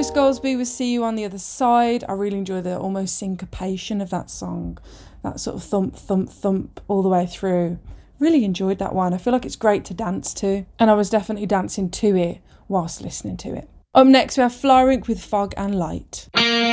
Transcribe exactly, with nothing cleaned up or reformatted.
Lewis Goldsby with See You on the Other Side. I really enjoy the almost syncopation of that song. That sort of thump, thump, thump all the way through. Really enjoyed that one. I feel like it's great to dance to. And I was definitely dancing to it whilst listening to it. Up next we have Florink with Fog and Light.